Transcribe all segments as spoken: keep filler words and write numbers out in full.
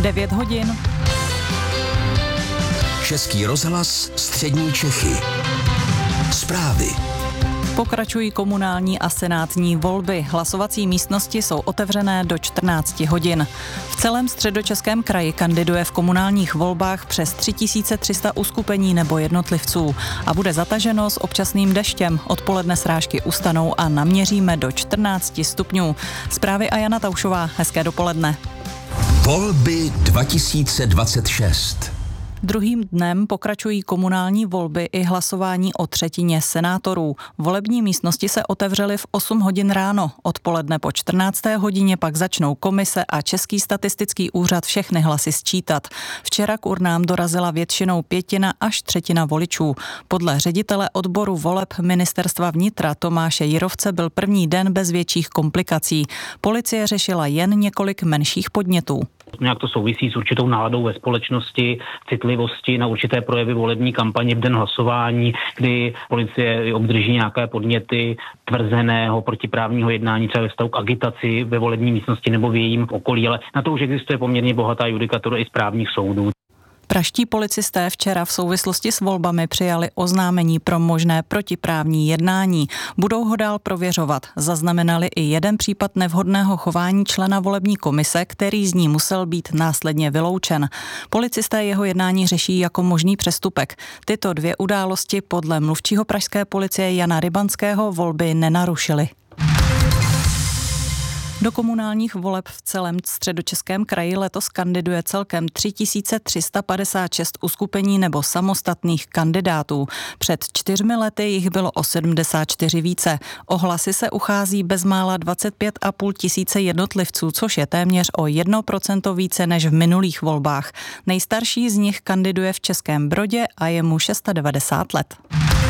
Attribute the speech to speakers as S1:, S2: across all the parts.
S1: devět hodin.
S2: Český rozhlas Střední Čechy. Zprávy.
S1: Pokračují komunální a senátní volby. Hlasovací místnosti jsou otevřené do čtrnáct hodin. V celém Středočeském kraji kandiduje v komunálních volbách přes tři tisíce tři sta uskupení nebo jednotlivců a bude zataženo s občasným deštěm. Odpoledne srážky ustanou a naměříme do čtrnáct stupňů. Zprávy a Jana Taušová. Hezké dopoledne.
S2: Volby dva tisíce dvacet šest.
S1: Druhým dnem pokračují komunální volby i hlasování o třetině senátorů. Volební místnosti se otevřely v osm hodin ráno. Odpoledne po čtrnácté hodině pak začnou komise a Český statistický úřad všechny hlasy sčítat. Včera k urnám dorazila většinou pětina až třetina voličů. Podle ředitele odboru voleb Ministerstva vnitra Tomáše Jirovce byl první den bez větších komplikací. Policie řešila jen několik menších podnětů.
S3: Nějak to souvisí s určitou náladou ve společnosti, citlivosti na určité projevy volební kampaně v den hlasování, kdy policie obdrží nějaké podněty tvrzeného protiprávního jednání třeba ve vztahu k agitaci ve volební místnosti nebo v jejím okolí, ale na to už existuje poměrně bohatá judikatura i správních soudů.
S1: Pražští policisté včera v souvislosti s volbami přijali oznámení pro možné protiprávní jednání. Budou ho dál prověřovat. Zaznamenali i jeden případ nevhodného chování člena volební komise, který z ní musel být následně vyloučen. Policisté jeho jednání řeší jako možný přestupek. Tyto dvě události podle mluvčího pražské policie Jana Rybanského volby nenarušily. Do komunálních voleb v celém Středočeském kraji letos kandiduje celkem tři tisíce tři sta padesát šest uskupení nebo samostatných kandidátů. Před čtyřmi lety jich bylo o sedmdesát čtyři více. O hlasy se uchází bezmála dvacet pět a půl tisíce jednotlivců, což je téměř o jedno procento více než v minulých volbách. Nejstarší z nich kandiduje v Českém Brodě a je mu devadesát šest let.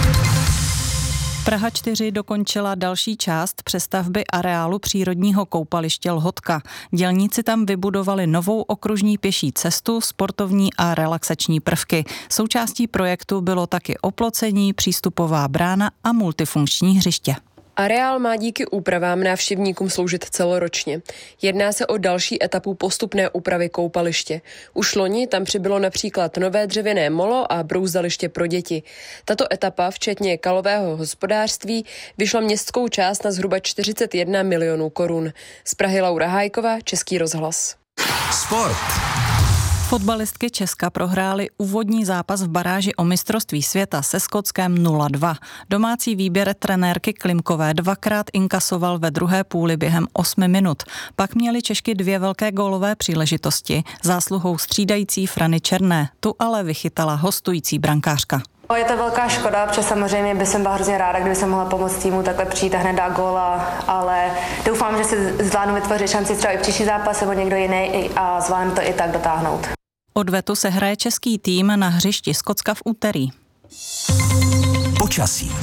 S1: Praha čtyři dokončila další část přestavby areálu přírodního koupaliště Lhotka. Dělníci tam vybudovali novou okružní pěší cestu, sportovní a relaxační prvky. Součástí projektu bylo taky oplocení, přístupová brána a multifunkční hřiště.
S4: Areál má díky úpravám návštěvníkům sloužit celoročně. Jedná se o další etapu postupné úpravy koupaliště. Už loni tam přibylo například nové dřevěné molo a brouzdaliště pro děti. Tato etapa, včetně kalového hospodářství, vyšla městskou část na zhruba čtyřicet jedna milionů korun. Z Prahy Laura Hájková, Český rozhlas.
S2: Sport.
S1: Fotbalistky Česka prohrály úvodní zápas v baráži o mistrovství světa se Skotskem nula dva. Domácí výběr trenérky Klimkové dvakrát inkasoval ve druhé půli během osmi minut. Pak měly Češky dvě velké gólové příležitosti, zásluhou střídající Frany Černé. Tu ale vychytala hostující brankářka.
S5: Je to velká škoda, protože samozřejmě bych byla hrozně ráda, kdyby jsem mohla pomoct týmu takhle přijít a hned dát góla, ale doufám, že si zvládnu vytvořit šanci třeba i příští zápas nebo někdo jiný a zvládnu to i tak dotáhnout.
S1: Odvetu se hraje český tým na hřišti Skotska v úterý.
S2: Počasí.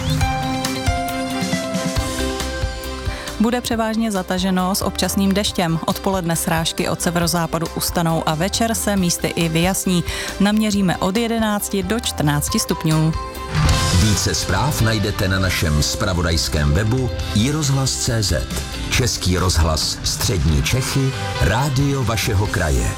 S1: Bude převážně zataženo s občasným deštěm. Odpoledne srážky od severozápadu ustanou a večer se místy i vyjasní. Naměříme od jedenácti do čtrnácti stupňů.
S2: Více zpráv najdete na našem zpravodajském webu i rozhlas tečka cé zet. Český rozhlas Střední Čechy, rádio vašeho kraje.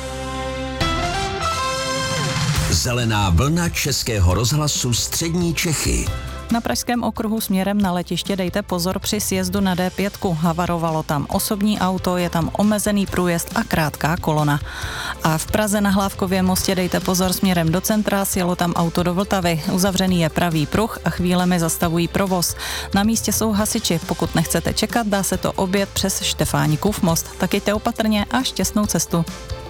S2: Zelená vlna Českého rozhlasu Střední Čechy.
S1: Na Pražském okruhu směrem na letiště dejte pozor při sjezdu na dé pět. Havarovalo tam osobní auto, je tam omezený průjezd a krátká kolona. A v Praze na Hlávkově mostě dejte pozor směrem do centra, sjelo tam auto do Vltavy. Uzavřený je pravý pruh a chvílemi zastavují provoz. Na místě jsou hasiči, pokud nechcete čekat, dá se to objet přes Štefánikův most. Tak jděte opatrně a šťastnou cestu.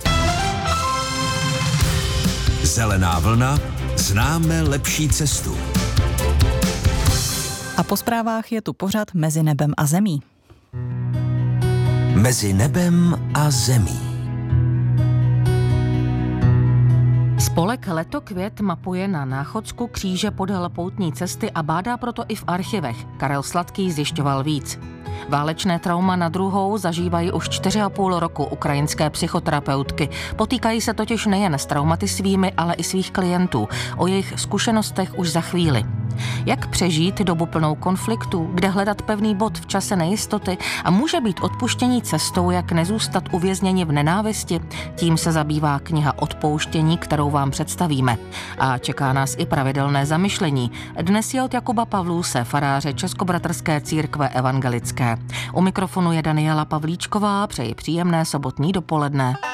S2: Zelená vlna, známe lepší cestu.
S1: A po zprávách je tu pořad Mezi nebem a zemí.
S2: Mezi nebem a zemí.
S6: Spolek Letokvět mapuje na Náchodsku kříže podél poutní cesty a bádá proto i v archivech. Karel Sladký zjišťoval víc. Válečné trauma na druhou zažívají už čtyři a půl roku ukrajinské psychoterapeutky. Potýkají se totiž nejen s traumaty svými, ale i svých klientů. O jejich zkušenostech už za chvíli. Jak přežít dobu plnou konfliktu, kde hledat pevný bod v čase nejistoty a může být odpuštění cestou, jak nezůstat uvězněni v nenávisti? Tím se zabývá kniha Odpouštění, kterou vám představíme. A čeká nás i pravidelné zamyšlení. Dnes je od Jakuba Pavluse, faráře Českobratrské církve evangelické. U mikrofonu je Daniela Pavlíčková, přeji příjemné sobotní dopoledne.